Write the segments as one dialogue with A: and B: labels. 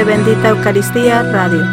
A: Bendita Eucaristía Radio.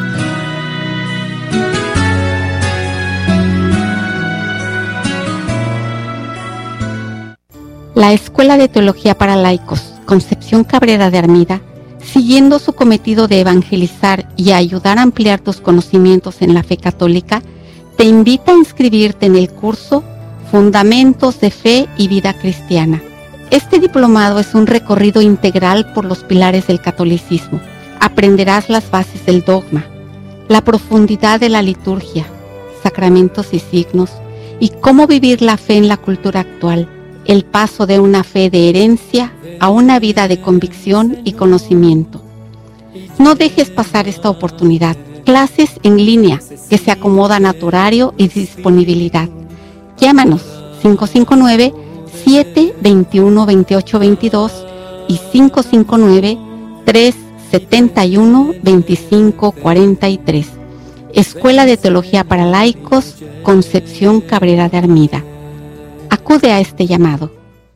B: La Escuela de Teología para Laicos, Concepción Cabrera de Armida, siguiendo su cometido de evangelizar y ayudar a ampliar tus conocimientos en la fe católica, te invita a inscribirte en el curso Fundamentos de Fe y Vida Cristiana. Este diplomado es un recorrido integral por los pilares del catolicismo. Aprenderás las bases del dogma, la profundidad de la liturgia, sacramentos y signos, y cómo vivir la fe en la cultura actual, el paso de una fe de herencia a una vida de convicción y conocimiento. No dejes pasar esta oportunidad. Clases en línea que se acomodan a tu horario y disponibilidad. Llámanos 559-721-2822 y 559-371-2543. Escuela de Teología para Laicos, Concepción Cabrera de Armida. Acude a este llamado.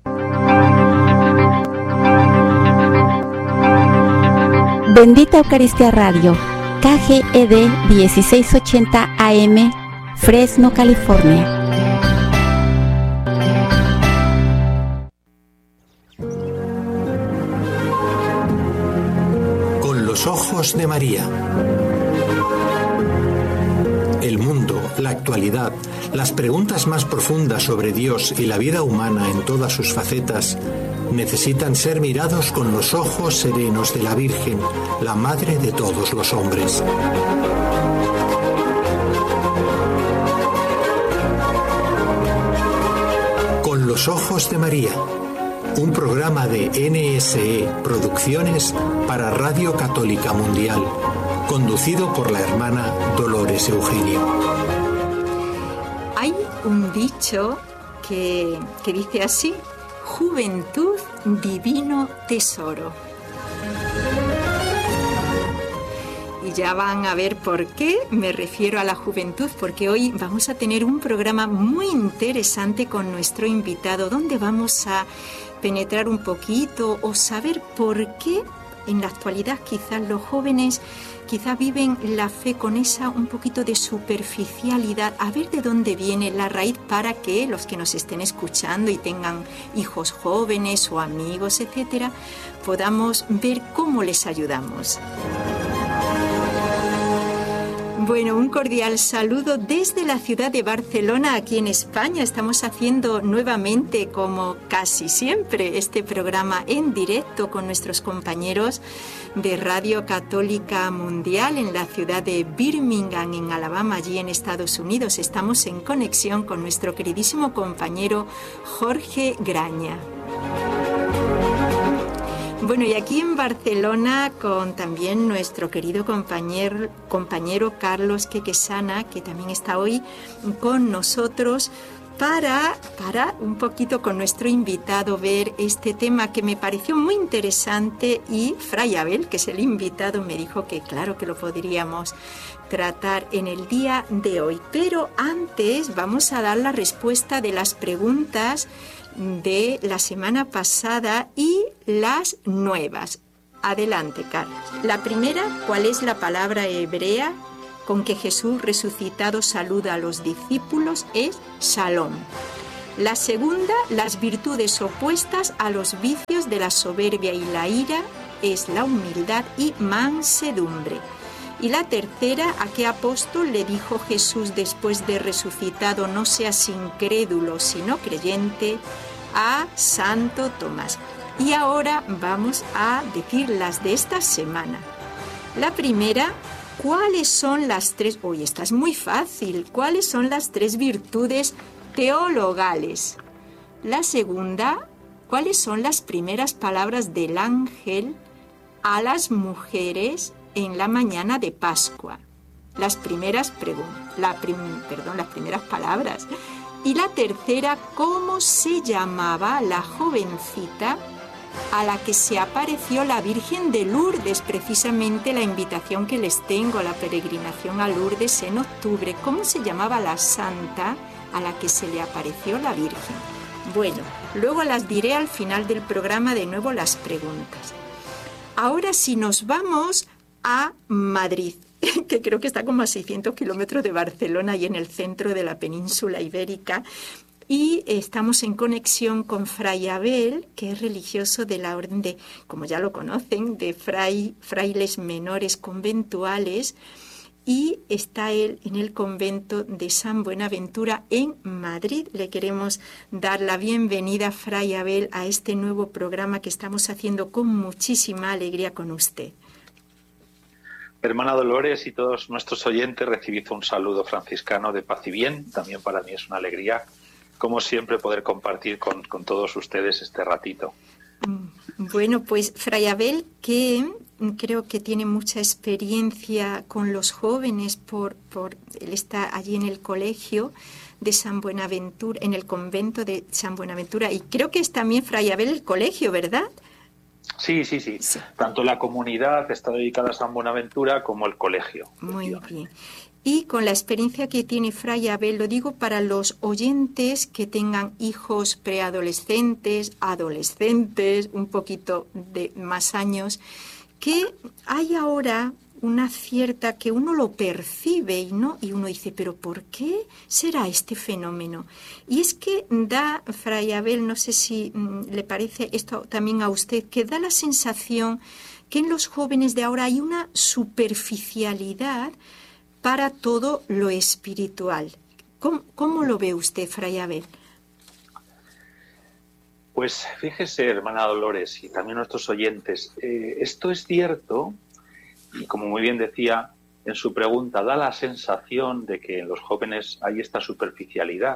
C: Bendita Eucaristía Radio, KGED 1680 AM, Fresno, California.
D: Con los ojos de María. El mundo, la actualidad, las preguntas más profundas sobre Dios y la vida humana en todas sus facetas necesitan ser mirados con los ojos serenos de la Virgen, la Madre de todos los hombres. Con los ojos de María, un programa de NSE Producciones para Radio Católica Mundial, conducido por la hermana Dolores Eugenio.
E: Hay un dicho que dice así: juventud, divino tesoro. Y ya van a ver por qué me refiero a la juventud, porque hoy vamos a tener un programa muy interesante con nuestro invitado, donde vamos a penetrar un poquito o saber por qué en la actualidad quizás los jóvenes viven la fe con esa un poquito de superficialidad, a ver de dónde viene la raíz, para que los que nos estén escuchando y tengan hijos jóvenes o amigos, etcétera, podamos ver cómo les ayudamos. Bueno, un cordial saludo desde la ciudad de Barcelona, aquí en España. Estamos haciendo nuevamente, como casi siempre, este programa en directo con nuestros compañeros de Radio Católica Mundial en la ciudad de Birmingham, en Alabama, allí en Estados Unidos. Estamos en conexión con nuestro queridísimo compañero Jorge Graña. Bueno, y aquí en Barcelona con también nuestro querido compañero Carlos Quequesana, que también está hoy con nosotros para un poquito con nuestro invitado ver este tema que me pareció muy interesante, y Fray Abel, que es el invitado, me dijo que claro que lo podríamos tratar en el día de hoy. Pero antes vamos a dar la respuesta de las preguntas de la semana pasada y las nuevas. Adelante, Carlos. La primera, ¿cuál es la palabra hebrea con que Jesús resucitado saluda a los discípulos? Es shalom. La segunda, las virtudes opuestas a los vicios de la soberbia y la ira, es la humildad y mansedumbre. Y la tercera, ¿a qué apóstol le dijo Jesús después de resucitado: no seas incrédulo sino creyente? A Santo Tomás. Y ahora vamos a decir las de esta semana. La primera, ¿cuáles son las tres? Uy, esta es muy fácil. ¿Cuáles son las tres virtudes teologales? La segunda, ¿cuáles son las primeras palabras del ángel a las mujeres en la mañana de Pascua? Las primeras palabras. Y la tercera, ¿cómo se llamaba la jovencita a la que se apareció la Virgen de Lourdes? Precisamente la invitación que les tengo a la peregrinación a Lourdes en octubre. ¿Cómo se llamaba la santa a la que se le apareció la Virgen? Bueno, luego las diré al final del programa, de nuevo las preguntas. Ahora, si nos vamos a Madrid, que creo que está como a 600 kilómetros de Barcelona y en el centro de la península ibérica. Y estamos en conexión con Fray Abel, que es religioso de la orden de, como ya lo conocen, de frailes menores conventuales, y está él en el convento de San Buenaventura en Madrid. Le queremos dar la bienvenida, Fray Abel, a este nuevo programa que estamos haciendo con muchísima alegría con usted.
F: Hermana Dolores y todos nuestros oyentes, recibid un saludo franciscano de paz y bien. También para mí es una alegría, como siempre, poder compartir con todos ustedes este ratito.
E: Bueno, pues Fray Abel, que creo que tiene mucha experiencia con los jóvenes, él está allí en el colegio de San Buenaventura, en el convento de San Buenaventura, y creo que es también Fray Abel el colegio, ¿verdad?
F: Sí. Tanto la comunidad está dedicada a San Buenaventura como el colegio.
E: Muy bien. Y con la experiencia que tiene Fray Abel, lo digo para los oyentes que tengan hijos preadolescentes, adolescentes, un poquito de más años, que hay ahora una cierta que uno lo percibe y uno dice, pero ¿por qué será este fenómeno? Y es que da, Fray Abel, no sé si le parece esto también a usted, que da la sensación que en los jóvenes de ahora hay una superficialidad para todo lo espiritual. ¿Cómo lo ve usted, Fray Abel?
F: Pues fíjese, hermana Dolores, y también nuestros oyentes, esto es cierto, y como muy bien decía en su pregunta, da la sensación de que en los jóvenes hay esta superficialidad.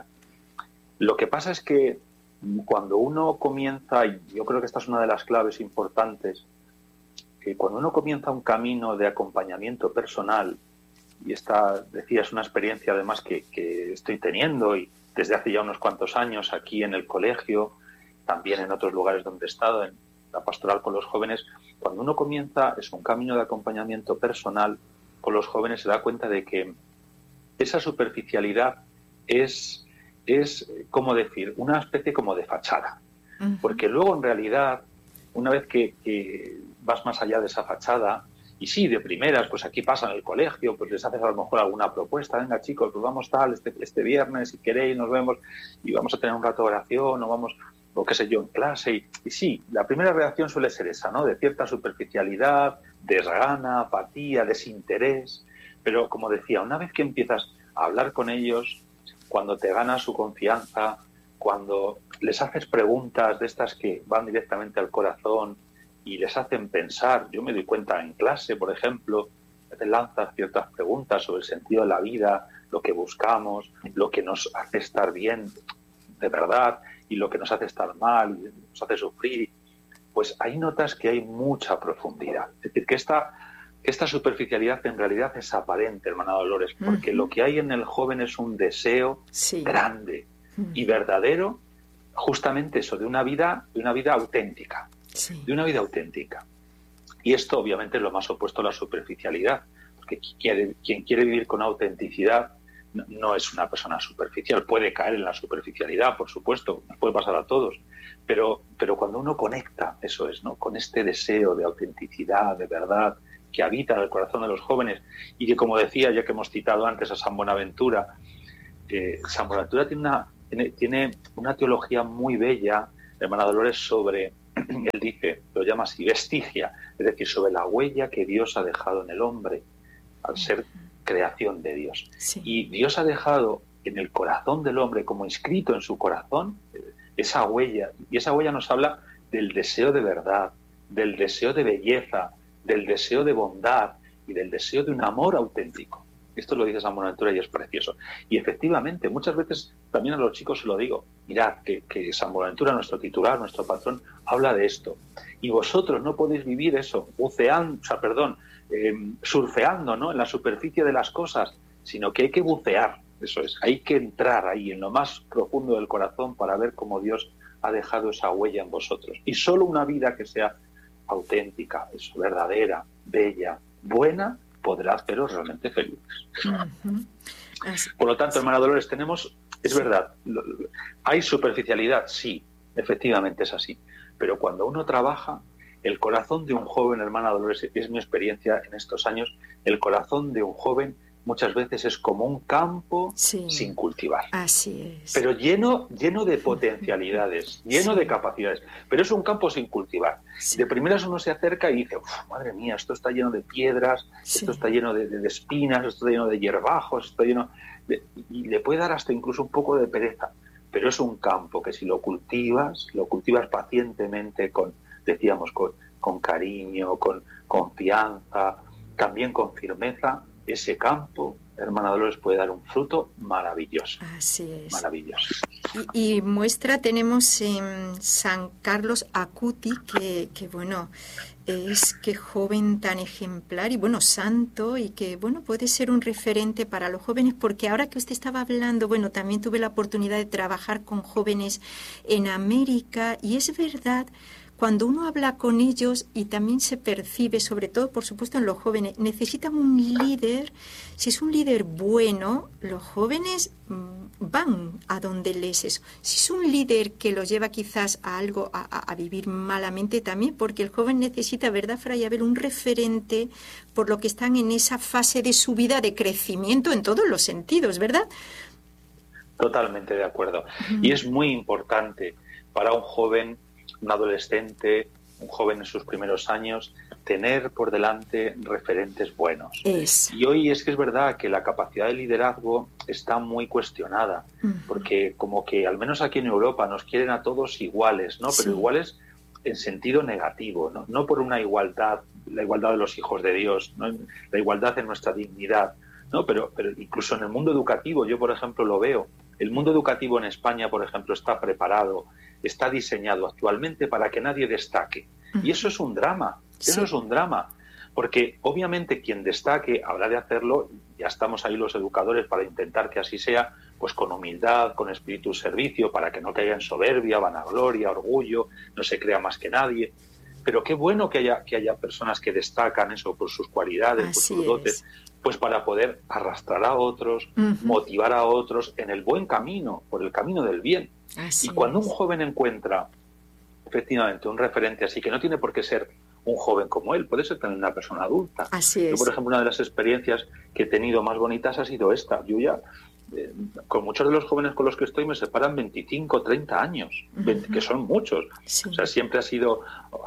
F: Lo que pasa es que cuando uno comienza, y yo creo que esta es una de las claves importantes, que cuando uno comienza un camino de acompañamiento personal, y esta, decía, es una experiencia además que estoy teniendo y desde hace ya unos cuantos años aquí en el colegio, también en otros lugares donde he estado, en la pastoral con los jóvenes, cuando uno comienza un camino de acompañamiento personal con los jóvenes se da cuenta de que esa superficialidad es como decir, una especie como de fachada. Uh-huh. Porque luego en realidad, una vez que vas más allá de esa fachada, y sí, de primeras, pues aquí pasa en el colegio, pues les haces a lo mejor alguna propuesta, venga chicos, pues vamos tal, este viernes, si queréis, nos vemos y vamos a tener un rato de oración, o vamos, o qué sé yo, en clase. Y sí, la primera reacción suele ser esa, ¿no? De cierta superficialidad, desgana, apatía, desinterés. Pero como decía, una vez que empiezas a hablar con ellos, cuando te ganas su confianza, cuando les haces preguntas de estas que van directamente al corazón, y les hacen pensar, yo me doy cuenta en clase, por ejemplo, te lanzas ciertas preguntas sobre el sentido de la vida, lo que buscamos, lo que nos hace estar bien de verdad y lo que nos hace estar mal, nos hace sufrir, pues ahí notas que hay mucha profundidad. Es decir, que esta superficialidad en realidad es aparente, hermana Dolores, porque lo que hay en el joven es un deseo grande y verdadero, justamente eso, de una vida auténtica. Sí. De una vida auténtica. Y esto obviamente es lo más opuesto a la superficialidad, porque quien quiere vivir con autenticidad no es una persona superficial, puede caer en la superficialidad, por supuesto, nos puede pasar a todos, pero cuando uno conecta, eso es, ¿no? Con este deseo de autenticidad, de verdad, que habita en el corazón de los jóvenes, y que, como decía, ya que hemos citado antes a San Buenaventura, San Buenaventura tiene una teología muy bella, hermana Dolores, sobre, él dice, lo llama así, vestigia, es decir, sobre la huella que Dios ha dejado en el hombre al ser creación de Dios. Sí. Y Dios ha dejado en el corazón del hombre, como inscrito en su corazón, esa huella, y esa huella nos habla del deseo de verdad, del deseo de belleza, del deseo de bondad y del deseo de un amor auténtico. Esto lo dice San Buenaventura y es precioso. Y efectivamente, muchas veces también a los chicos se lo digo, mirad que San Buenaventura, nuestro titular, nuestro patrón, habla de esto. Y vosotros no podéis vivir eso, surfeando, ¿no?, en la superficie de las cosas, sino que hay que bucear, eso es, hay que entrar ahí en lo más profundo del corazón para ver cómo Dios ha dejado esa huella en vosotros. Y solo una vida que sea auténtica, eso, verdadera, bella, buena, podrá haceros realmente felices. Uh-huh. Por lo tanto, hermana Dolores, es verdad, hay superficialidad, sí, efectivamente es así, pero cuando uno trabaja, El corazón de un joven, hermana Dolores, es mi experiencia en estos años, el corazón de un joven muchas veces es como un campo sin cultivar.
E: Así es.
F: Pero lleno de potencialidades, lleno de capacidades. Pero es un campo sin cultivar. Sí. De primeras uno se acerca y dice, madre mía, esto está lleno de piedras, esto está lleno de espinas, esto está lleno de hierbajos, esto está lleno y le puede dar hasta incluso un poco de pereza. Pero es un campo que si lo cultivas pacientemente decíamos, con cariño, con confianza, también con firmeza, ese campo, hermana Dolores, puede dar un fruto maravilloso.
E: Así es.
F: Maravilloso.
E: Y muestra tenemos en San Carlos Acuti, que bueno, qué joven tan ejemplar y bueno, santo, y que bueno, puede ser un referente para los jóvenes, porque ahora que usted estaba hablando, bueno, también tuve la oportunidad de trabajar con jóvenes en América, y es verdad, cuando uno habla con ellos y también se percibe, sobre todo, por supuesto, en los jóvenes, necesitan un líder. Si es un líder bueno, los jóvenes van a donde les eso. Si es un líder que los lleva quizás a algo, a vivir malamente también, porque el joven necesita, ¿verdad, Fray Abel?, un referente por lo que están en esa fase de su vida de crecimiento en todos los sentidos, ¿verdad?
F: Totalmente de acuerdo. Y es muy importante para un joven, un adolescente, un joven en sus primeros años, tener por delante referentes buenos. Y hoy es verdad que la capacidad de liderazgo está muy cuestionada, porque como que al menos aquí en Europa nos quieren a todos iguales, ¿no? Pero iguales en sentido negativo, no por una igualdad, la igualdad de los hijos de Dios, ¿no? La igualdad en nuestra dignidad, ¿no? Pero incluso en el mundo educativo, yo por ejemplo lo veo, el mundo educativo en España, por ejemplo, está preparado, está diseñado actualmente para que nadie destaque. Y eso es un drama, eso es un drama. Porque obviamente quien destaque habrá de hacerlo, ya estamos ahí los educadores para intentar que así sea, pues con humildad, con espíritu de servicio, para que no caiga en soberbia, vanagloria, orgullo, no se crea más que nadie. Pero qué bueno que haya personas que destacan eso por sus cualidades, por sus dotes, pues para poder arrastrar a otros, motivar a otros en el buen camino, por el camino del bien. Y cuando un joven encuentra efectivamente un referente así, que no tiene por qué ser un joven como él, puede ser también una persona adulta. Yo, por ejemplo, una de las experiencias que he tenido más bonitas ha sido esta. Yo ya, con muchos de los jóvenes con los que estoy, me separan 25, 30 años, que son muchos. O sea, siempre ha sido,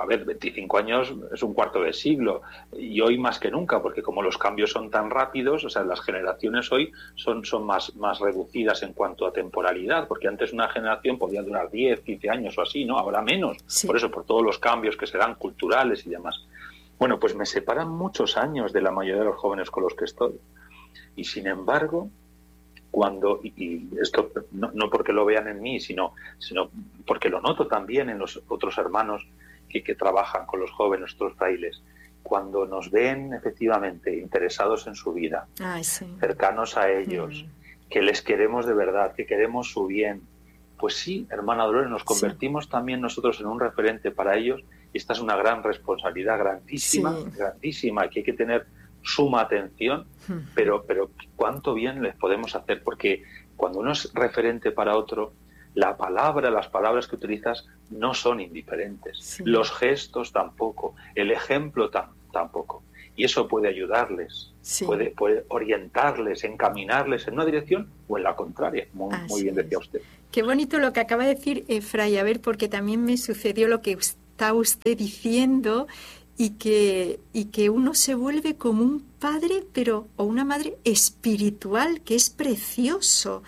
F: 25 años es un cuarto de siglo, y hoy más que nunca, porque como los cambios son tan rápidos, o sea, las generaciones hoy son más reducidas en cuanto a temporalidad, porque antes una generación podía durar 10, 15 años o así, ¿no? Ahora menos, por eso, por todos los cambios que se dan culturales y demás. Bueno, pues me separan muchos años de la mayoría de los jóvenes con los que estoy. Y sin embargo, cuando, y esto no porque lo vean en mí, sino porque lo noto también en los otros hermanos que trabajan con los jóvenes, otros frailes, cuando nos ven efectivamente interesados en su vida, cercanos a ellos, que les queremos de verdad, que queremos su bien, pues sí, hermana Dolores, nos convertimos también nosotros en un referente para ellos, y esta es una gran responsabilidad, grandísima, que hay que tener suma atención, pero cuánto bien les podemos hacer, porque cuando uno es referente para otro, las palabras que utilizas no son indiferentes, los gestos tampoco, el ejemplo tampoco, y eso puede ayudarles, puede orientarles, encaminarles en una dirección o en la contraria, muy bien decía usted.
E: Qué bonito lo que acaba de decir Fray Abel, porque también me sucedió lo que está usted diciendo, y que uno se vuelve como un padre, o una madre espiritual, que es precioso.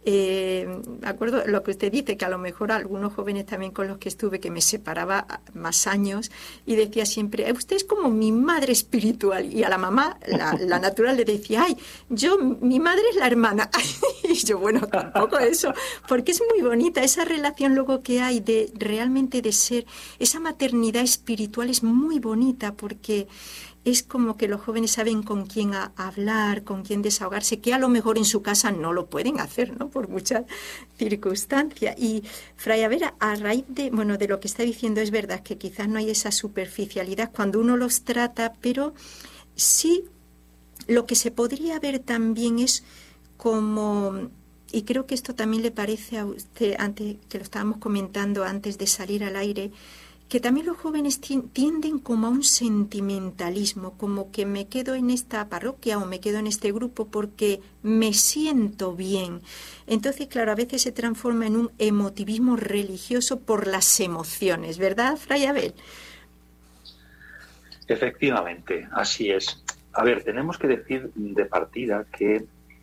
E: Me acuerdo lo que usted dice, que a lo mejor algunos jóvenes también con los que estuve, que me separaba más años, y decía siempre, usted es como mi madre espiritual, y a la mamá, la natural, le decía, mi madre es la hermana. Y yo, bueno, tampoco eso, porque es muy bonita esa relación luego que hay de realmente de ser, esa maternidad espiritual es muy bonita, porque es como que los jóvenes saben con quién hablar, con quién desahogarse, que a lo mejor en su casa no lo pueden hacer, ¿no? Por muchas circunstancias. Y Fray Abel, a raíz de lo que está diciendo, es verdad que quizás no hay esa superficialidad cuando uno los trata, pero sí lo que se podría ver también es como, y creo que esto también le parece a usted, antes que lo estábamos comentando antes de salir al aire, que también los jóvenes tienden como a un sentimentalismo, como que me quedo en esta parroquia o me quedo en este grupo porque me siento bien. Entonces, claro, a veces se transforma en un emotivismo religioso por las emociones, ¿verdad, Fray Abel?
F: Efectivamente, así es. A ver, tenemos que decir de partida que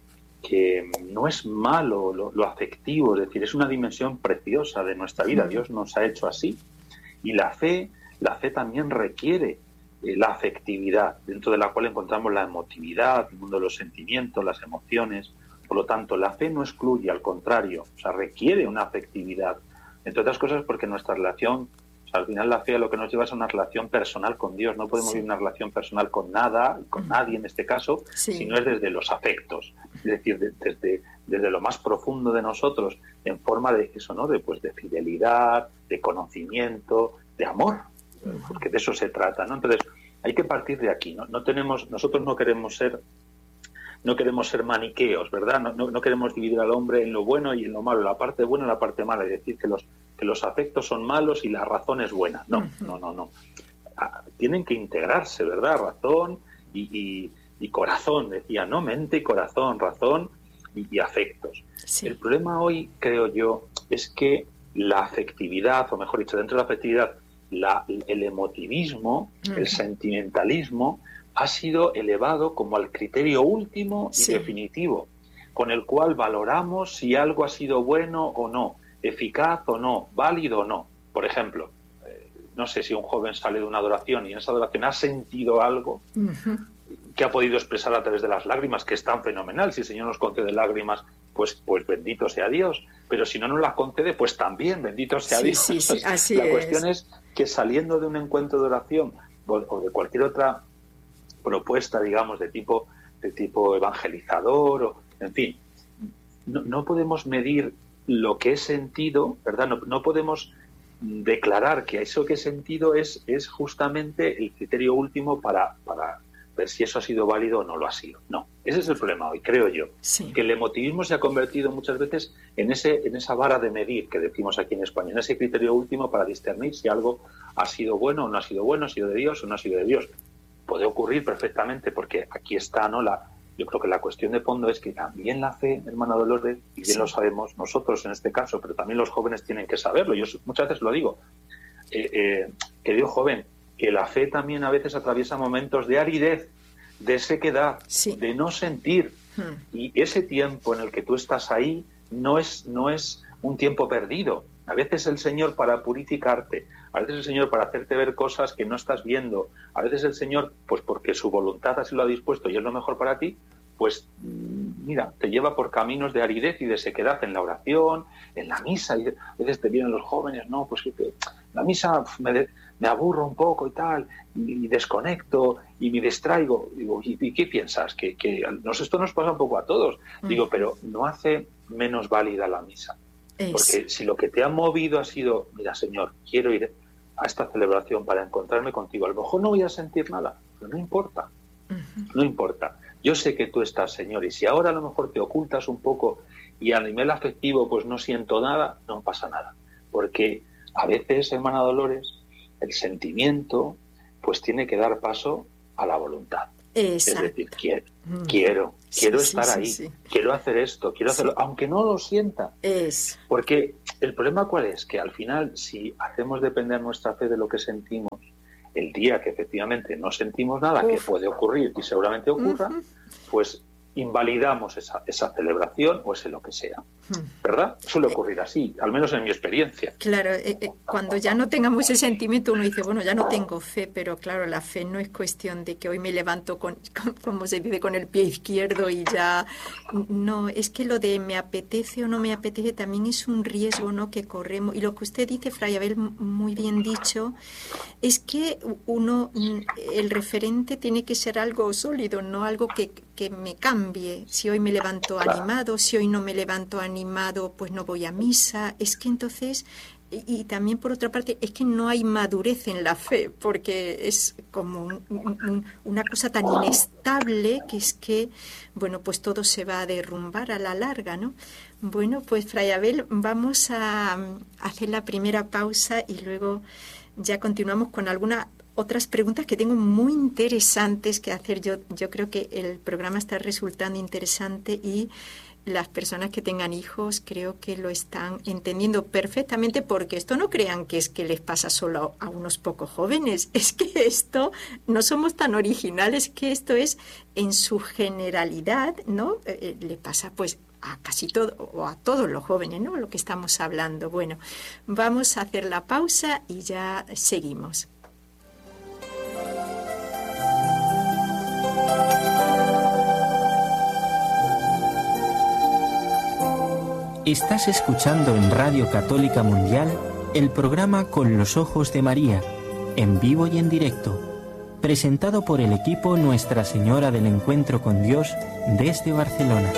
F: no es malo lo afectivo, es decir, es una dimensión preciosa de nuestra vida. Dios nos ha hecho así. Y la fe también requiere la afectividad, dentro de la cual encontramos la emotividad, el mundo de los sentimientos, las emociones. Por lo tanto, la fe no excluye, al contrario, o sea, requiere una afectividad. Entre otras cosas porque nuestra relación, o sea, al final la fe a lo que nos lleva es a una relación personal con Dios. No podemos vivir una relación personal con nada, con nadie en este caso, si no es desde los afectos. Es decir, desde lo más profundo de nosotros, en forma de eso, ¿no? De fidelidad, de conocimiento, de amor, porque de eso se trata, ¿no? Entonces, hay que partir de aquí, ¿no? Nosotros no queremos ser maniqueos, ¿verdad? No queremos dividir al hombre en lo bueno y en lo malo, la parte buena y la parte mala, y decir que los afectos son malos y la razón es buena. No. Tienen que integrarse, ¿verdad? Razón y corazón, decía, ¿no? Mente y corazón, razón y afectos. Sí. El problema hoy, creo yo, es que la afectividad, o mejor dicho, dentro de la afectividad, el emotivismo, el sentimentalismo, ha sido elevado como al criterio último y definitivo, con el cual valoramos si algo ha sido bueno o no, eficaz o no, válido o no. Por ejemplo, no sé si un joven sale de una adoración y en esa adoración ha sentido algo que ha podido expresar a través de las lágrimas, que es tan fenomenal. Si el Señor nos concede lágrimas, pues bendito sea Dios. Pero si no nos las concede, pues también bendito sea Dios.
E: Sí, así
F: la cuestión es que saliendo de un encuentro de oración o de cualquier otra propuesta, digamos, de tipo evangelizador, o en fin, no podemos medir lo que he sentido, ¿verdad? No podemos declarar que eso que he sentido es justamente el criterio último para ver si eso ha sido válido o no lo ha sido. No, ese es el problema hoy, creo yo. Sí. Que el emotivismo se ha convertido muchas veces en esa vara de medir que decimos aquí en España, en ese criterio último para discernir si algo ha sido bueno o no ha sido bueno, ha sido de Dios o no ha sido de Dios. Puede ocurrir perfectamente, porque aquí está, ¿no? Yo creo que la cuestión de fondo es que también la fe, hermana Dolores, y bien lo sabemos nosotros en este caso, pero también los jóvenes tienen que saberlo. Yo muchas veces lo digo, querido joven, que la fe también a veces atraviesa momentos de aridez, de sequedad, de no sentir. Y ese tiempo en el que tú estás ahí no es un tiempo perdido. A veces el Señor, para purificarte, a veces el Señor para hacerte ver cosas que no estás viendo, a veces el Señor, pues porque su voluntad así lo ha dispuesto y es lo mejor para ti, pues mira, te lleva por caminos de aridez y de sequedad en la oración, en la misa. Y a veces te vienen los jóvenes, no, pues que la misa me aburro un poco y tal, y desconecto y me distraigo. Digo, ¿y qué piensas? Que esto nos pasa un poco a todos. Digo, pero no hace menos válida la misa. Porque si lo que te ha movido ha sido, mira, Señor, quiero ir a esta celebración para encontrarme contigo, a lo mejor no voy a sentir nada, pero no importa, no importa. Yo sé que tú estás, Señor, y si ahora a lo mejor te ocultas un poco y a nivel afectivo pues no siento nada, no pasa nada. Porque a veces, hermana Dolores, el sentimiento pues tiene que dar paso a la voluntad.
E: Exacto.
F: Es decir, quiero estar ahí, quiero hacer esto, quiero hacerlo, aunque no lo sienta. Porque el problema ¿cuál es? Que al final, si hacemos depender nuestra fe de lo que sentimos, el día que efectivamente no sentimos nada, que puede ocurrir y seguramente ocurra, pues invalidamos esa celebración o ese lo que sea, ¿verdad? Suele ocurrir así, al menos en mi experiencia.
E: Claro, cuando ya no tengamos ese sentimiento uno dice, bueno, ya no tengo fe, pero claro, la fe no es cuestión de que hoy me levanto como se dice, con el pie izquierdo y ya... No, es que lo de me apetece o no me apetece también es un riesgo, ¿no?, que corremos. Y lo que usted dice, Fray Abel, muy bien dicho, es que el referente tiene que ser algo sólido, no algo que me cambie. Si hoy me levanto animado, si hoy no me levanto animado, pues no voy a misa. Es que entonces, y también por otra parte, es que no hay madurez en la fe, porque es como una cosa tan inestable que es que, bueno, pues todo se va a derrumbar a la larga, ¿no? Bueno, pues Fray Abel, vamos a hacer la primera pausa y luego ya continuamos con algunas otras preguntas que tengo muy interesantes que hacer. Yo creo que el programa está resultando interesante y las personas que tengan hijos creo que lo están entendiendo perfectamente, porque esto no crean que es que les pasa solo a unos pocos jóvenes, es que esto no somos tan originales, que esto es en su generalidad, ¿no? Le pasa pues a casi todo o a todos los jóvenes, ¿no? Lo que estamos hablando. Bueno, vamos a hacer la pausa y ya seguimos.
G: Estás escuchando en Radio Católica Mundial el programa Con los Ojos de María, en vivo y en directo, presentado por el equipo Nuestra Señora del Encuentro con Dios desde Barcelona.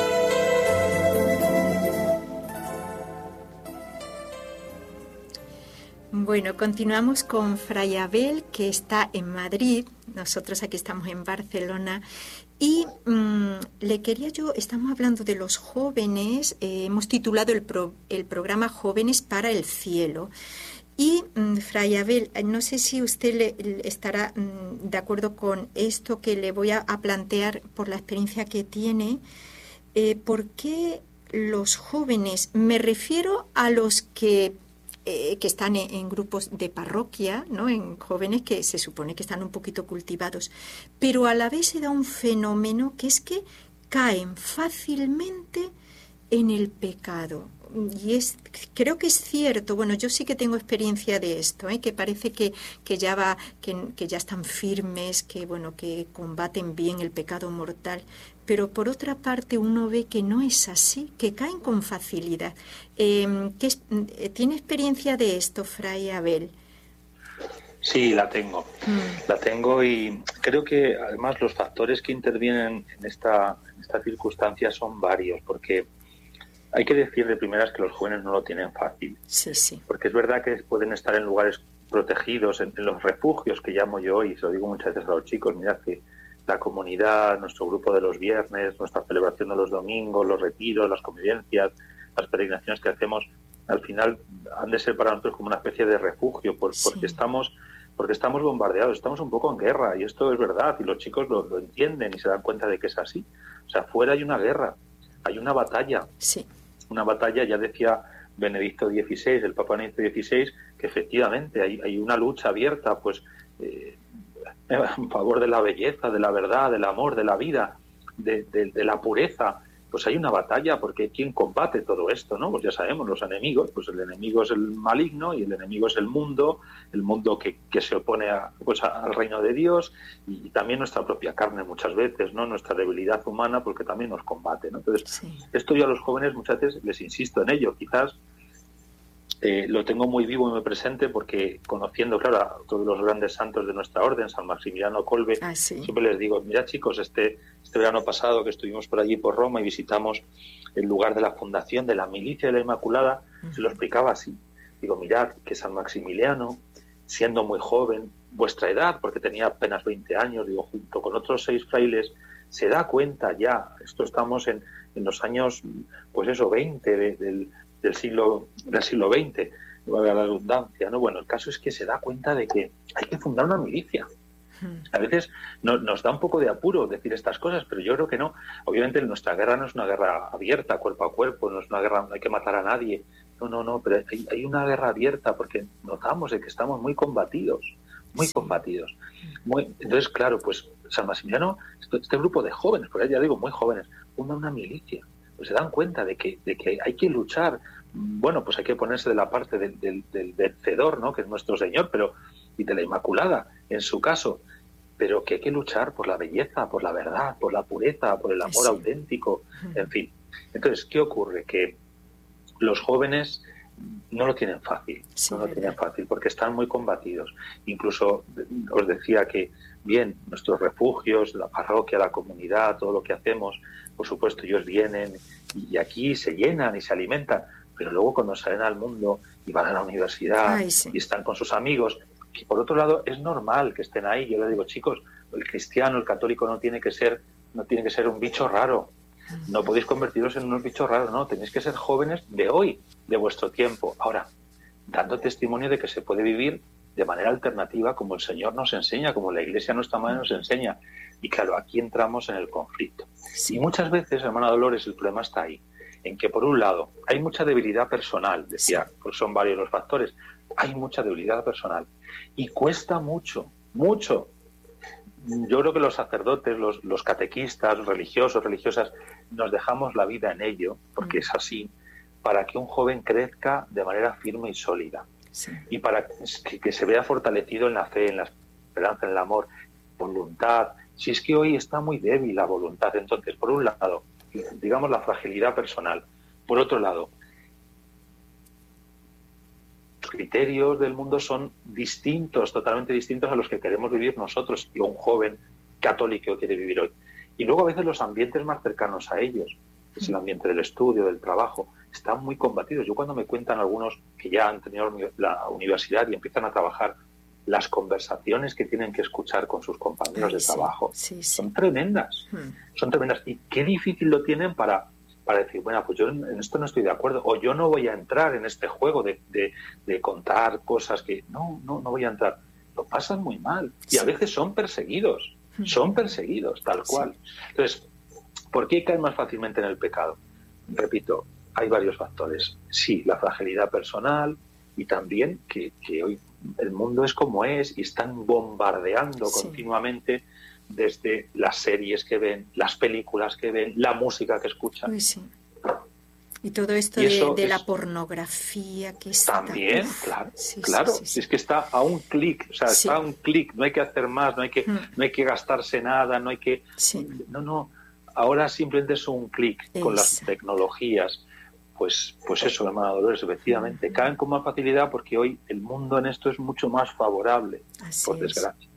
E: Bueno, continuamos con Fray Abel, que está en Madrid. Nosotros aquí estamos en Barcelona. Y estamos hablando de los jóvenes, hemos titulado el programa Jóvenes para el Cielo. Y, Fray Abel, no sé si usted estará de acuerdo con esto que le voy a plantear por la experiencia que tiene. ¿Por qué los jóvenes, me refiero a los que están en grupos de parroquia, ¿no? En jóvenes que se supone que están un poquito cultivados, pero a la vez se da un fenómeno que es que caen fácilmente en el pecado? Y creo que es cierto. Bueno, yo sí que tengo experiencia de esto, que parece que ya están firmes, que combaten bien el pecado mortal. Pero por otra parte uno ve que no es así, que caen con facilidad. ¿Tiene experiencia de esto, Fray Abel?
F: Sí, la tengo. La tengo, y creo que además los factores que intervienen en esta circunstancia son varios, porque hay que decir de primeras que los jóvenes no lo tienen fácil.
E: Sí, sí.
F: Porque es verdad que pueden estar en lugares protegidos, en los refugios que llamo yo, y se lo digo muchas veces a los chicos: mirad que la comunidad, nuestro grupo de los viernes, nuestra celebración de los domingos, los retiros, las convivencias, las peregrinaciones que hacemos, al final han de ser para nosotros como una especie de refugio, porque estamos bombardeados, estamos un poco en guerra, y esto es verdad, y los chicos lo entienden y se dan cuenta de que es así. O sea, fuera hay una guerra, hay una batalla.
E: Sí.
F: Una batalla, ya decía Benedicto XVI, el Papa Benedicto XVI, que efectivamente hay una lucha abierta, pues en favor de la belleza, de la verdad, del amor, de la vida, de la pureza. Pues hay una batalla, porque ¿quién combate todo esto, no? Pues ya sabemos, los enemigos, pues el enemigo es el maligno, y el enemigo es el mundo que se opone al reino de Dios, y también nuestra propia carne muchas veces, ¿no? Nuestra debilidad humana, porque también nos combate, ¿no? Entonces, esto yo a los jóvenes muchas veces les insisto en ello. Quizás lo tengo muy vivo y muy presente, porque conociendo, claro, a todos los grandes santos de nuestra orden, San Maximiliano Kolbe, siempre les digo: mira, chicos, este verano pasado que estuvimos por allí, por Roma, y visitamos el lugar de la fundación de la Milicia de la Inmaculada, se lo explicaba así. Digo: mirad que San Maximiliano, siendo muy joven, vuestra edad, porque tenía apenas 20 años, digo, junto con otros 6 frailes, se da cuenta ya, estamos en los años, pues eso, 20 del siglo XX, valga la redundancia, ¿no? Bueno, el caso es que se da cuenta de que hay que fundar una milicia. A veces nos da un poco de apuro decir estas cosas, pero yo creo que no. Obviamente nuestra guerra no es una guerra abierta, cuerpo a cuerpo, no es una guerra, no hay que matar a nadie. No, pero hay una guerra abierta, porque notamos de que estamos muy combatidos. Entonces, claro, pues San Maximiliano, este grupo de jóvenes, porque ya digo, muy jóvenes, funda una milicia. Pues se dan cuenta de que hay que luchar. Bueno, pues hay que ponerse de la parte del vencedor, ¿no? Que es nuestro Señor, y de la Inmaculada, en su caso, pero que hay que luchar por la belleza, por la verdad, por la pureza, por el amor auténtico, en fin. Entonces, ¿qué ocurre? Que los jóvenes no lo tienen fácil, porque están muy combatidos. Incluso os decía que, bien, nuestros refugios, la parroquia, la comunidad, todo lo que hacemos, por supuesto, ellos vienen y aquí se llenan y se alimentan, pero luego cuando salen al mundo y van a la universidad y están con sus amigos, que por otro lado es normal que estén ahí. Yo les digo: chicos, el cristiano, el católico no tiene que ser un bicho raro. No podéis convertiros en unos bichos raros, no. Tenéis que ser jóvenes de hoy, de vuestro tiempo. Ahora, dando testimonio de que se puede vivir de manera alternativa, como el Señor nos enseña, como la Iglesia a nuestra madre nos enseña. Y claro, aquí entramos en el conflicto. Sí. Y muchas veces, hermana Dolores, el problema está ahí, en que por un lado hay mucha debilidad personal, decía, sí, pues son varios los factores, hay mucha debilidad personal y cuesta mucho. Yo creo que los sacerdotes, los catequistas, religiosos, religiosas, nos dejamos la vida en ello, porque es así, para que un joven crezca de manera firme y sólida. Sí. Y para que se vea fortalecido en la fe, en la esperanza, en el amor, voluntad. Si es que hoy está muy débil la voluntad, entonces, por un lado, digamos la fragilidad personal. Por otro lado, los criterios del mundo son distintos, totalmente distintos a los que queremos vivir nosotros y un joven católico quiere vivir hoy. Y luego a veces los ambientes más cercanos a ellos, que es el ambiente del estudio, del trabajo, están muy combatidos. Yo cuando me cuentan algunos que ya han tenido la universidad y empiezan a trabajar, las conversaciones que tienen que escuchar con sus compañeros de trabajo son tremendas. Son tremendas. Y qué difícil lo tienen para decir, bueno, pues yo en esto no estoy de acuerdo, o yo no voy a entrar en este juego de contar cosas que... No voy a entrar. Lo pasan muy mal. Y a veces son perseguidos, tal cual. Entonces, ¿por qué caen más fácilmente en el pecado? Repito, hay varios factores. Sí, la fragilidad personal y también que hoy el mundo es como es y están bombardeando continuamente desde las series que ven, las películas que ven, la música que escuchan.
E: Uy, sí. Y todo esto de la pornografía que está...
F: También, claro. Sí. Es que está a un clic, está a un clic, no hay que hacer más, no hay que gastarse nada, no hay que... Sí. No, ahora simplemente es un clic con las tecnologías. Pues eso, hermana Dolores, efectivamente, caen con más facilidad porque hoy el mundo en esto es mucho más favorable, por desgracia.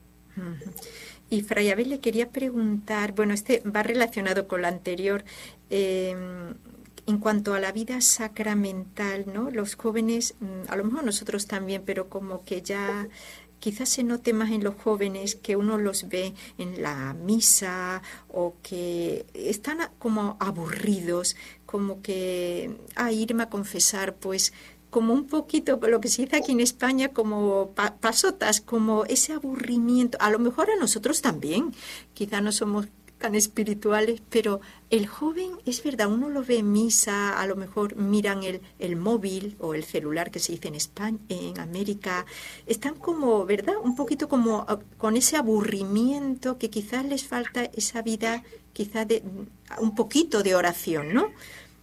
E: Y Fray Abel, le quería preguntar, bueno, va relacionado con lo anterior, en cuanto a la vida sacramental, ¿no? Los jóvenes, a lo mejor nosotros también, pero como que ya... Quizás se note más en los jóvenes que uno los ve en la misa o que están como aburridos, como que irme a confesar, pues como un poquito, lo que se dice aquí en España, como pasotas, como ese aburrimiento. A lo mejor a nosotros también, quizás no somos tan espirituales, pero el joven, es verdad, uno lo ve en misa, a lo mejor miran el móvil o el celular que se dice en España, en América, están como, ¿verdad?, un poquito como con ese aburrimiento que quizás les falta esa vida, quizás de un poquito de oración, ¿no?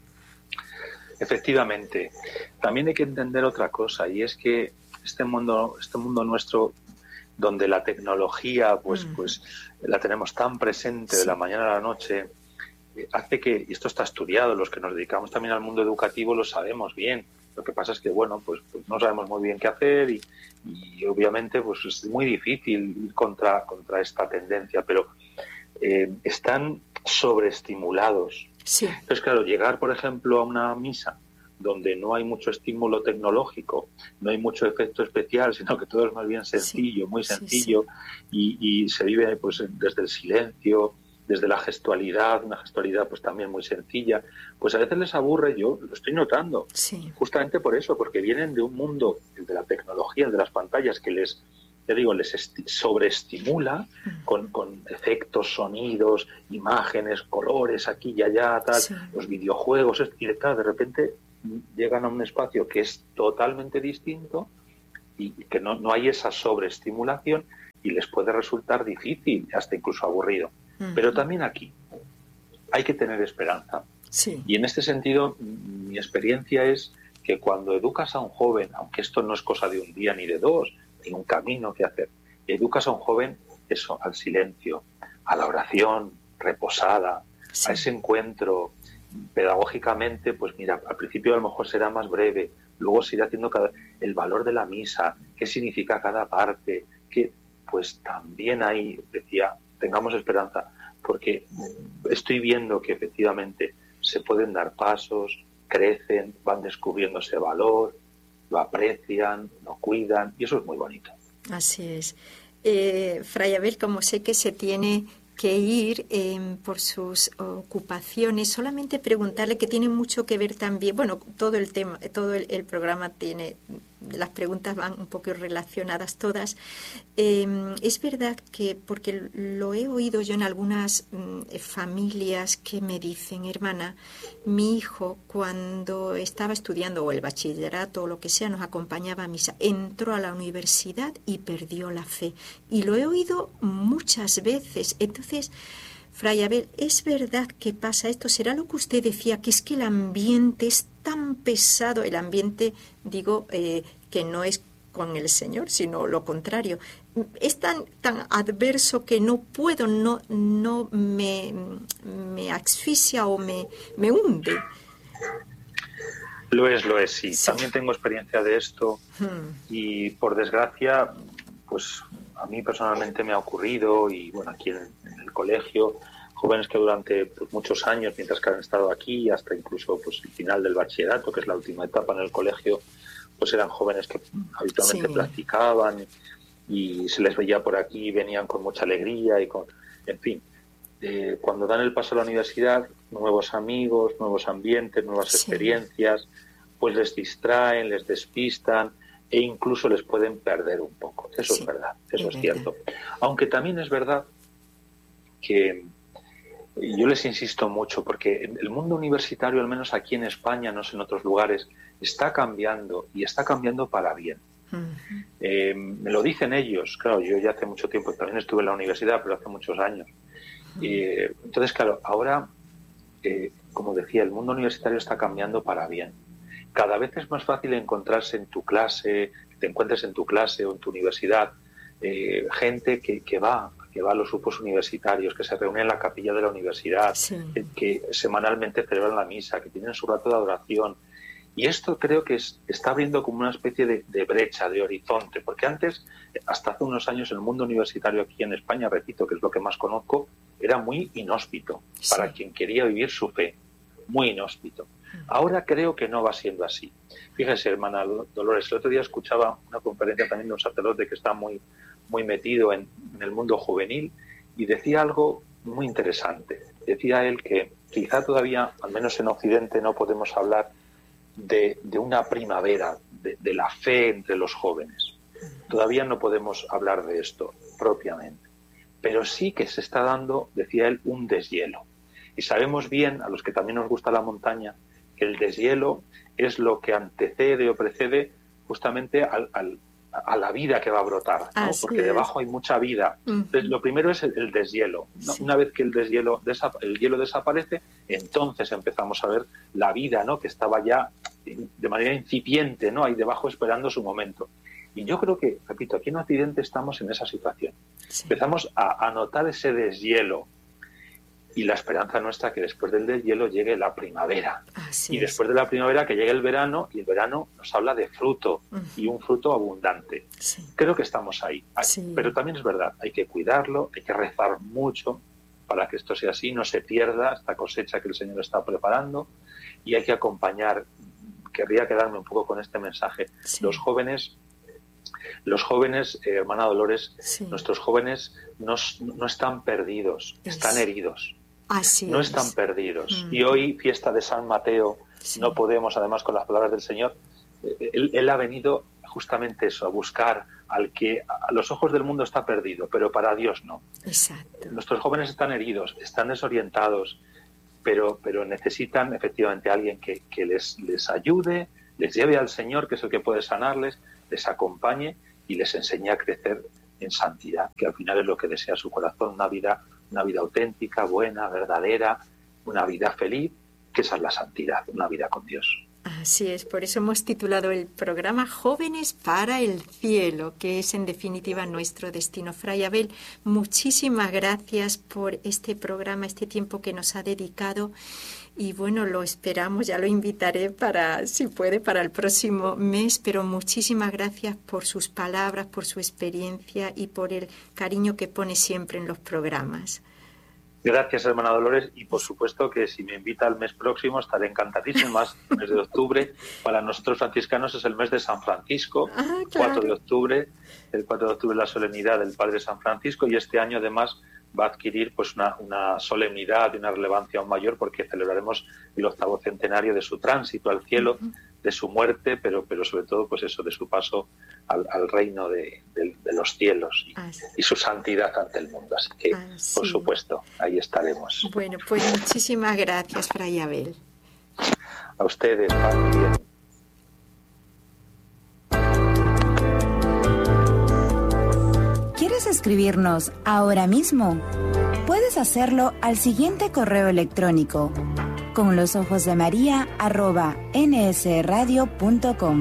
F: Efectivamente. También hay que entender otra cosa, y es que este mundo nuestro, donde la tecnología pues la tenemos tan presente de la mañana a la noche, hace que, y esto está estudiado, los que nos dedicamos también al mundo educativo lo sabemos bien. Lo que pasa es que, bueno, pues no sabemos muy bien qué hacer y obviamente pues es muy difícil ir contra esta tendencia, pero están sobreestimulados. Sí. Entonces, claro, llegar, por ejemplo, a una misa donde no hay mucho estímulo tecnológico, no hay mucho efecto especial, sino que todo es más bien sencillo, muy sencillo, y se vive pues desde el silencio, desde la gestualidad, una gestualidad pues también muy sencilla, pues a veces les aburre, yo lo estoy notando, justamente por eso, porque vienen de un mundo, el de la tecnología, el de las pantallas, que les sobreestimula con efectos, sonidos, imágenes, colores aquí y allá, tal, los videojuegos, y claro, de repente llegan a un espacio que es totalmente distinto y que no hay esa sobreestimulación y les puede resultar difícil, hasta incluso aburrido. Pero también aquí hay que tener esperanza. Y en este sentido, mi experiencia es que cuando educas a un joven, aunque esto no es cosa de un día ni de dos, hay un camino que hacer, educas a un joven eso, al silencio, a la oración reposada, a ese encuentro pedagógicamente, pues mira, al principio a lo mejor será más breve, luego se irá haciendo el valor de la misa, qué significa cada parte, que pues también ahí, decía, tengamos esperanza, porque estoy viendo que efectivamente se pueden dar pasos, crecen, van descubriendo ese valor, lo aprecian, lo cuidan, y eso es muy bonito.
E: Así es. Fray Abel, como sé que se tiene que ir por sus ocupaciones, solamente preguntarle, que tiene mucho que ver también, bueno, todo el tema, todo el programa tiene las preguntas van un poco relacionadas todas. Es verdad que, porque lo he oído yo en algunas familias que me dicen, hermana, mi hijo cuando estaba estudiando o el bachillerato o lo que sea, nos acompañaba a misa, entró a la universidad y perdió la fe. Y lo he oído muchas veces. Entonces, Fray Abel, ¿es verdad que pasa esto? ¿Será lo que usted decía, que es que el ambiente es tan pesado? El ambiente, digo, que no es con el Señor, sino lo contrario. Es tan adverso que no puedo, no me asfixia o me hunde.
F: Lo es, sí. También tengo experiencia de esto y, por desgracia, pues a mí personalmente me ha ocurrido, y bueno, aquí en el colegio, jóvenes que durante pues, muchos años, mientras que han estado aquí, hasta incluso pues el final del bachillerato, que es la última etapa en el colegio, pues eran jóvenes que habitualmente practicaban y se les veía por aquí, venían con mucha alegría y en fin, cuando dan el paso a la universidad, nuevos amigos, nuevos ambientes, nuevas experiencias, pues les distraen, les despistan e incluso les pueden perder un poco. Eso es verdad, eso es cierto. Aunque también es verdad que yo les insisto mucho, porque el mundo universitario, al menos aquí en España, no sé en otros lugares, está cambiando, y está cambiando para bien. Me lo dicen ellos. Claro, yo ya hace mucho tiempo también estuve en la universidad, pero hace muchos años. Entonces, claro, ahora, como decía, el mundo universitario está cambiando para bien. Cada vez es más fácil encontrarse en tu clase, que te encuentres en tu clase o en tu universidad, gente que va a los grupos universitarios, que se reúnen en la capilla de la universidad, que semanalmente celebran la misa, que tienen su rato de adoración. Y esto creo que está abriendo como una especie de brecha, de horizonte, porque antes, hasta hace unos años, el mundo universitario aquí en España, repito, que es lo que más conozco, era muy inhóspito para quien quería vivir su fe, muy inhóspito. Ahora creo que no va siendo así. Fíjese, hermana Dolores, el otro día escuchaba una conferencia también de un sacerdote que está muy metido en el mundo juvenil, y decía algo muy interesante. Decía él que quizá todavía, al menos en Occidente, no podemos hablar de una primavera de la fe entre los jóvenes. Todavía no podemos hablar de esto propiamente. Pero sí que se está dando, decía él, un deshielo. Y sabemos bien, a los que también nos gusta la montaña, que el deshielo es lo que antecede o precede justamente a la vida que va a brotar, ¿no? Porque debajo hay mucha vida. Entonces, lo primero es el deshielo, ¿no? Una vez que el hielo desaparece, entonces empezamos a ver la vida, ¿no? Que estaba ya de manera incipiente, ¿no? Ahí debajo esperando su momento. Y yo creo que, repito, aquí en Occidente estamos en esa situación. Empezamos a notar ese deshielo, y la esperanza nuestra que después del deshielo llegue la primavera. Y después de la primavera que llegue el verano, y el verano nos habla de fruto, y un fruto abundante. Creo que estamos ahí. Pero también es verdad, hay que cuidarlo, hay que rezar mucho para que esto sea así, no se pierda esta cosecha que el Señor está preparando, y hay que acompañar. Querría quedarme un poco con este mensaje. Los jóvenes, hermana Dolores, nuestros jóvenes no están perdidos, están heridos. No están perdidos. Y hoy, fiesta de San Mateo, no podemos, además, con las palabras del Señor, él ha venido justamente eso, a buscar al que a los ojos del mundo está perdido, pero para Dios no. Nuestros jóvenes están heridos, están desorientados, pero necesitan efectivamente a alguien que les ayude, les lleve al Señor, que es el que puede sanarles, les acompañe y les enseñe a crecer en santidad, que al final es lo que desea su corazón, una vida auténtica, buena, verdadera, una vida feliz, que esa es la santidad, una vida con Dios.
E: Así es, por eso hemos titulado el programa Jóvenes para el Cielo, que es en definitiva nuestro destino. Fray Abel, muchísimas gracias por este programa, este tiempo que nos ha dedicado. Y bueno, lo esperamos, ya lo invitaré si puede, para el próximo mes, pero muchísimas gracias por sus palabras, por su experiencia y por el cariño que pone siempre en los programas.
F: Gracias, hermana Dolores, y por supuesto que si me invita al mes próximo estaré encantadísimo. Más el mes de octubre, para nosotros franciscanos es el mes de San Francisco, claro. 4 de octubre, el 4 de octubre es la solemnidad del Padre San Francisco, y este año además va a adquirir pues una solemnidad y una relevancia aún mayor, porque celebraremos el 8º centenario de su tránsito al cielo, de su muerte, pero sobre todo, pues eso, de su paso al reino de los cielos y su santidad ante el mundo. Así que, por supuesto, ahí estaremos.
E: Bueno, pues muchísimas gracias, Fray Abel.
F: A ustedes, paz y bien.
H: ¿Quieres escribirnos ahora mismo? Puedes hacerlo al siguiente correo electrónico: conlosojosdemaria@nsradio.com.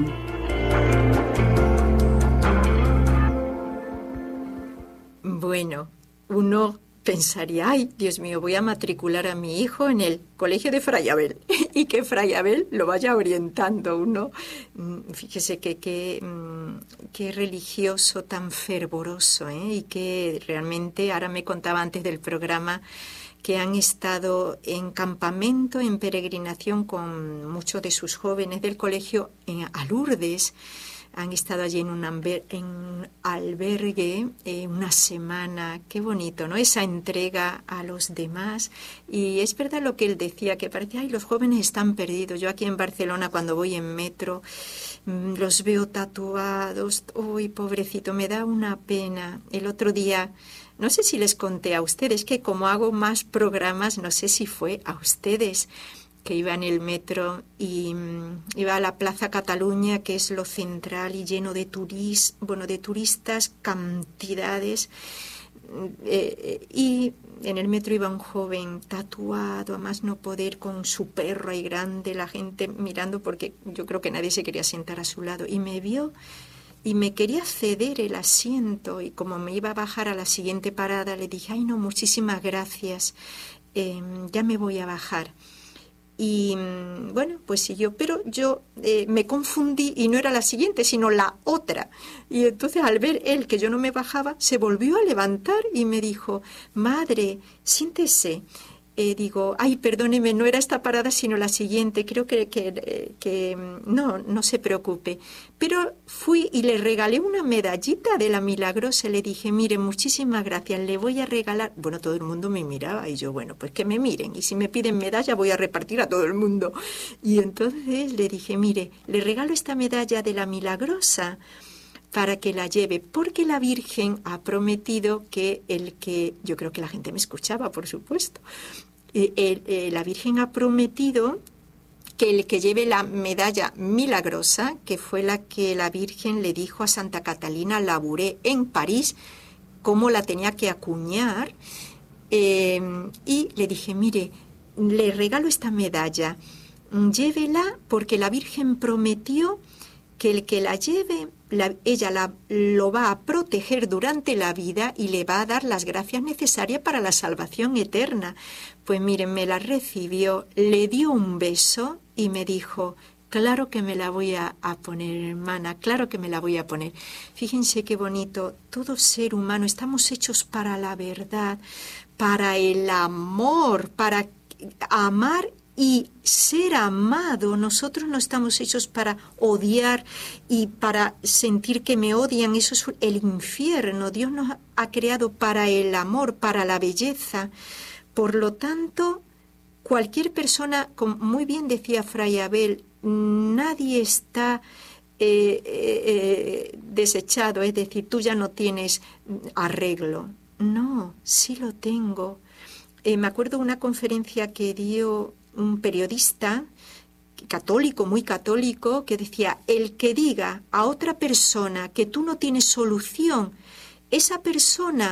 E: Bueno, uno pensaría, ay, Dios mío, voy a matricular a mi hijo en el colegio de Fray Abel y que Fray Abel lo vaya orientando. Uno, fíjese que religioso tan fervoroso, y que realmente, ahora me contaba antes del programa, que han estado en campamento, en peregrinación con muchos de sus jóvenes del colegio a Lourdes. Han estado allí en un albergue una semana. Qué bonito, ¿no? Esa entrega a los demás. Y es verdad lo que él decía, que parece, ay, los jóvenes están perdidos. Yo aquí en Barcelona, cuando voy en metro, los veo tatuados. Uy, pobrecito, me da una pena. El otro día, no sé si les conté a ustedes, que como hago más programas, no sé si fue a ustedes, que iba en el metro y iba a la Plaza Cataluña, que es lo central y lleno de turistas, cantidades. Y en el metro iba un joven tatuado, a más no poder, con su perro ahí grande, la gente mirando, porque yo creo que nadie se quería sentar a su lado. Y me vio y me quería ceder el asiento, y como me iba a bajar a la siguiente parada, le dije, ay no, muchísimas gracias, ya me voy a bajar. Y bueno, pues siguió, pero yo me confundí y no era la siguiente, sino la otra. Y entonces, al ver él que yo no me bajaba, se volvió a levantar y me dijo, madre, siéntese. Digo, ay, perdóneme, no era esta parada, sino la siguiente. Creo que no se preocupe. Pero fui y le regalé una medallita de la Milagrosa. Le dije, mire, muchísimas gracias, le voy a regalar. Bueno, todo el mundo me miraba y yo, bueno, pues que me miren. Y si me piden medalla, voy a repartir a todo el mundo. Y entonces le dije, mire, le regalo esta medalla de la Milagrosa para que la lleve, porque la Virgen ha prometido que yo creo que la gente me escuchaba, por supuesto, la Virgen ha prometido que el que lleve la medalla milagrosa, que fue la que la Virgen le dijo a Santa Catalina Labouré en París, cómo la tenía que acuñar, y le dije, mire, le regalo esta medalla, llévela porque la Virgen prometió que el que la lleve, ella lo va a proteger durante la vida y le va a dar las gracias necesarias para la salvación eterna. Pues miren, me la recibió, le dio un beso y me dijo, claro que me la voy a poner, hermana, claro que me la voy a poner. Fíjense qué bonito, todo ser humano, estamos hechos para la verdad, para el amor, para amar y ser amado. Nosotros no estamos hechos para odiar y para sentir que me odian. Eso es el infierno. Dios nos ha creado para el amor, para la belleza. Por lo tanto, cualquier persona, como muy bien decía Fray Abel, nadie está desechado, es decir, tú ya no tienes arreglo. No, sí lo tengo. Me acuerdo de una conferencia que dio un periodista católico, muy católico, que decía, el que diga a otra persona que tú no tienes solución, esa persona